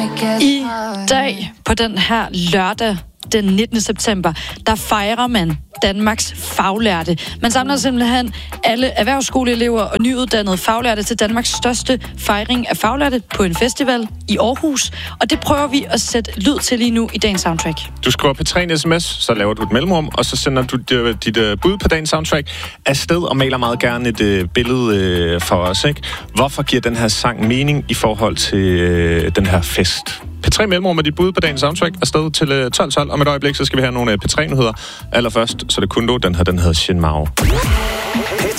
I dag, på den her lørdag, den 19. september, der fejrer man Danmarks faglærte. Man samler simpelthen alle erhvervsskoleelever og nyuddannede faglærte til Danmarks største fejring af faglærte på en festival i Aarhus. Og det prøver vi at sætte lyd til lige nu i dagens soundtrack. Du skriver P3 en sms, så laver du et mellemrum, og så sender du dit bud på dagens soundtrack afsted og maler meget gerne et billede for os, ikke? Hvorfor giver den her sang mening i forhold til den her fest? P3 mellemrum med dit bud på dagens soundtrack afsted til 12. Om et øjeblik, så skal vi have nogle P3-nyheder. Allerførst, så det kun den hedder Shin Mao.